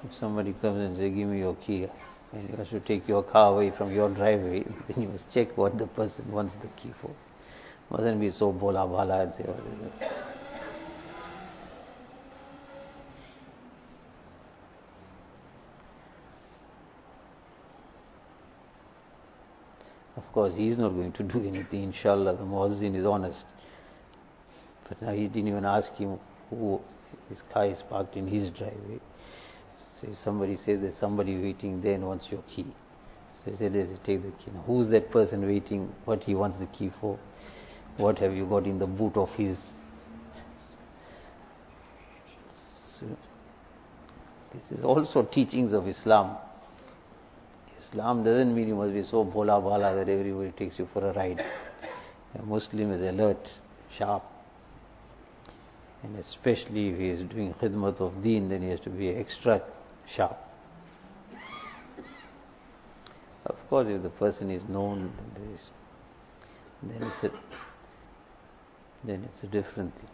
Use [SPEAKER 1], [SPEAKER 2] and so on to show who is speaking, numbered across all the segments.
[SPEAKER 1] If somebody comes and says, give me your key, and you have to take your car away from your driveway, then you must check what the person wants the key for. Mustn't be so bola bala and say, what is it? Of course, he is not going to do anything, inshallah. The muazzin is honest. But now he didn't even ask him who his car is parked in his driveway. So if somebody says there's somebody waiting there and wants your key, so he said, take the key. Now, who's that person waiting? What he wants the key for? What have you got in the boot of his? So, this is also teachings of Islam. Islam doesn't mean you must be so bola bala that everybody takes you for a ride. A Muslim is alert, sharp. And especially if he is doing khidmat of deen, then he has to be extra sharp. Of course, if the person is known, then it's a different thing.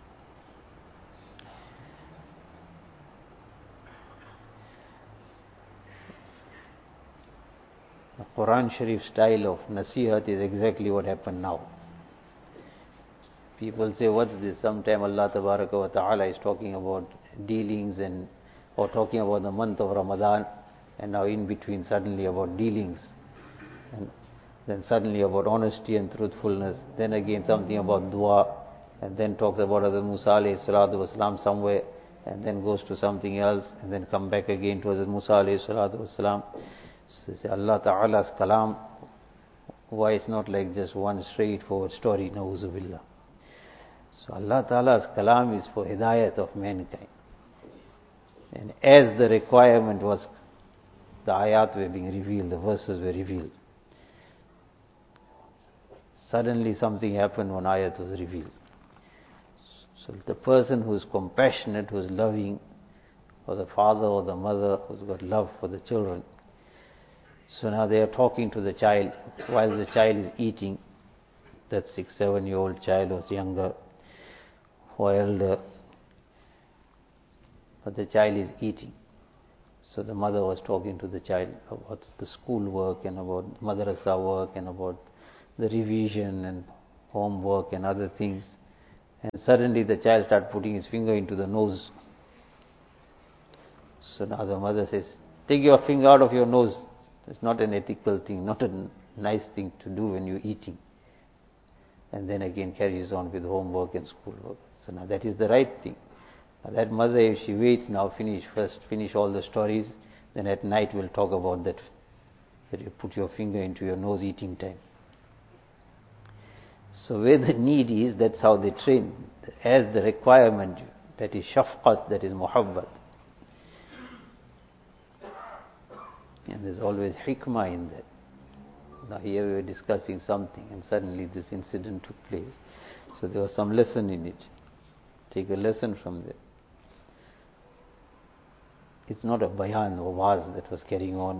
[SPEAKER 1] The Quran Sharif style of nasihat is exactly what happened now. People say, what's this? Sometime Allah Tabaraka wa Ta'ala is talking about dealings or talking about the month of Ramadan, and now in between suddenly about dealings, and then suddenly about honesty and truthfulness, then again something about dua, and then talks about Hazrat Musa alayhi salatu wasalam somewhere, and then goes to something else, and then come back again to Hazrat Musa alayhi salatu wasalam. So say Allah Ta'ala's kalam, why it's not like just one straightforward story, na'uzu billah. So Allah Ta'ala's kalam is for hidayat of mankind. And as the requirement was, the ayat were being revealed, the verses were revealed. Suddenly something happened when ayat was revealed. So the person who is compassionate, who is loving, or the father or the mother who's got love for the children, so now they are talking to the child while the child is eating. That 6-7-year-old child was younger or elder, but the child is eating. So the mother was talking to the child about the school work and about madrasa work and about the revision and homework and other things. And suddenly the child started putting his finger into the nose. So now the mother says, take your finger out of your nose. It's not an ethical thing, not a nice thing to do when you're eating. And then again carries on with homework and schoolwork. So now that is the right thing. Now that mother, if she waits now, finish all the stories, then at night we'll talk about that you put your finger into your nose eating time. So where the need is, that's how they train. As the requirement, that is shafqat, that is muhabbat. And there's always hikmah in that. Now here we were discussing something and suddenly this incident took place. So there was some lesson in it. Take a lesson from there. It's not a bayan or waz that was carrying on.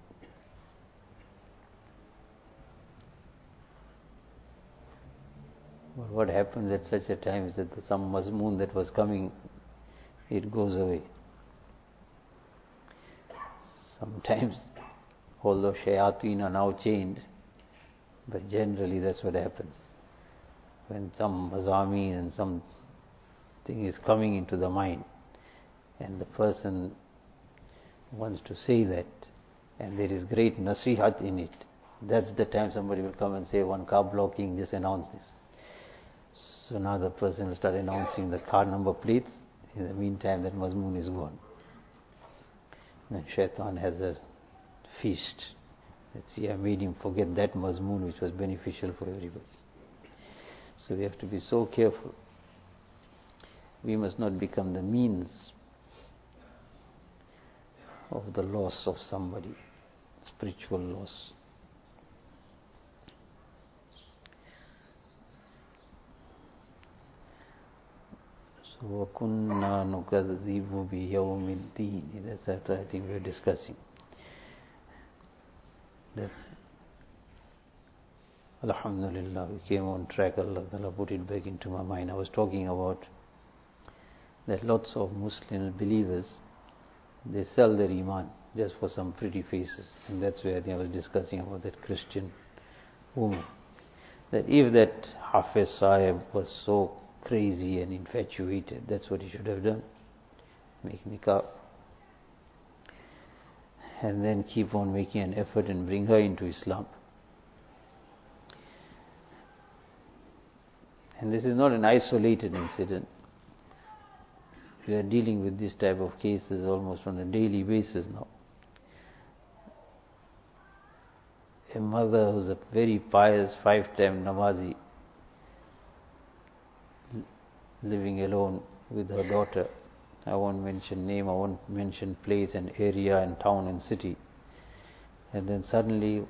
[SPEAKER 1] But what happens at such a time is that some mazmoon that was coming, it goes away. Sometimes, although shayateen are now chained, but generally that's what happens. When some mazameen and some thing is coming into the mind, and the person wants to say that, and there is great nasihat in it, that's the time somebody will come and say, one car blocking, just announce this. So now the person will start announcing the car number plates. In the meantime, that mazmoon is gone. And shaitan has a feast. Let's see, I made him forget that mazmoon which was beneficial for everybody. So we have to be so careful. We must not become the means of the loss of somebody, spiritual loss. So وَكُنَّا نُكَذِّبُ بِيَوْمِ الدِّينِ. That's what I think we were discussing. That Alhamdulillah, we came on track. Allah Ta'ala put it back into my mind. I was talking about that lots of Muslim believers, They sell their iman just for some pretty faces. And that's where I was discussing about that Christian woman. That if that Hafiz Sahib was so crazy and infatuated, that's what he should have done. Make nikah. And then keep on making an effort and bring her into Islam. And this is not an isolated incident. We are dealing with this type of cases almost on a daily basis now. A mother who's a very pious 5-time Namazi, living alone with her daughter. I won't mention name, I won't mention place and area and town and city. And then suddenly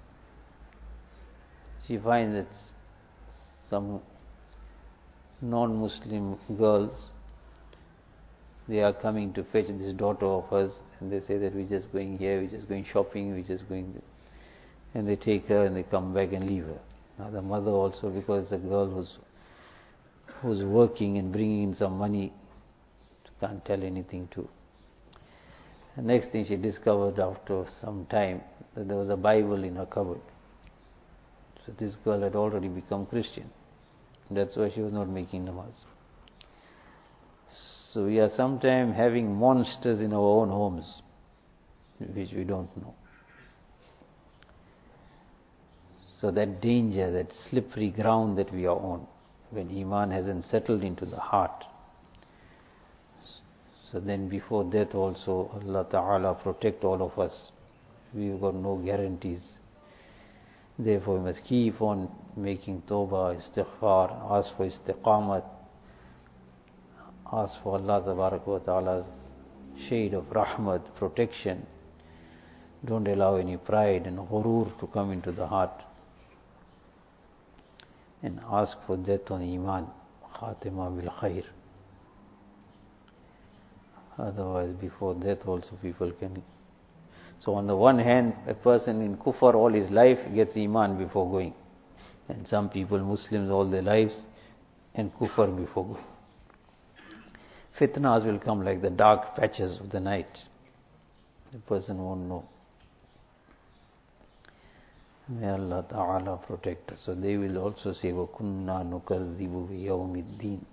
[SPEAKER 1] she finds that some non-Muslim girls, they are coming to fetch this daughter of hers, and they say that we're just going here, we're just going shopping, we're just going there. And they take her and they come back and leave her. Now the mother also, because the girl who's working and bringing in some money, can't tell anything to. The next thing she discovered after some time, that there was a Bible in her cupboard. So this girl had already become Christian. That's why she was not making namaz. So we are sometimes having monsters in our own homes, which we don't know. So that danger, that slippery ground that we are on, when Iman hasn't settled into the heart. So then before death also, Allah Ta'ala protect all of us. We've got no guarantees. Therefore we must keep on making tawbah, istighfar, ask for istiqamat, ask for Allah Ta'ala's shade of rahmat, protection. Don't allow any pride and ghurur to come into the heart. And ask for death on Iman, khatima bil khair. Otherwise, before death also people can. So on the one hand, a person in kufr all his life gets Iman before going. And some people, Muslims all their lives, and kufr before going. Fitnas will come like the dark patches of the night. The person won't know. May Allah Ta'ala protect us. So they will also say, وَكُنَّا نُكَذِّبُ بِيَوْمِ الدِّينِ.